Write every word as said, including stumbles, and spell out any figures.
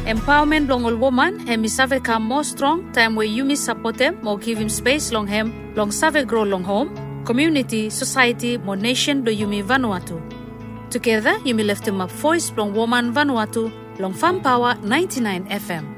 Empowerment long all woman, hemi save come more strong, time where you miss support them, more give him space long him, long save grow long home, community, society, more nation do Yumi Vanuatu. Together, Yumi left him up voice long woman Vanuatu, long Farm Power ninety-nine F M.